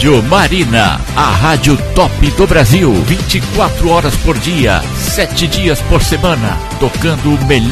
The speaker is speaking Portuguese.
Rádio Marina, a rádio top do Brasil, 24 horas por dia, 7 dias por semana, tocando o melhor